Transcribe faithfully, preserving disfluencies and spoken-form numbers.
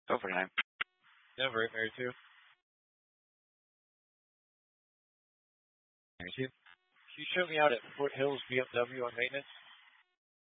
Oh, forty-nine. Yeah, very married too. Married too. Can you show me out at Foothills B M W on maintenance?